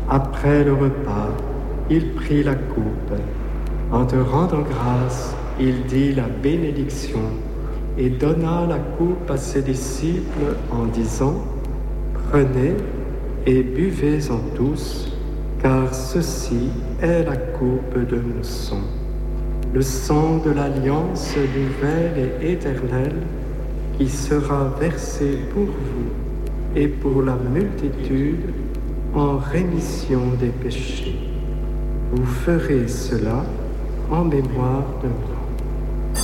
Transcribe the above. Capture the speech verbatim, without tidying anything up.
Après le repas, il prit la coupe. En te rendant grâce, il dit la bénédiction et donna la coupe à ses disciples en disant : « Prenez et buvez-en tous, car ceci est la coupe de mon sang, le sang de l'alliance nouvelle et éternelle qui sera versé pour vous et pour la multitude en rémission des péchés. Vous ferez cela en mémoire de moi. »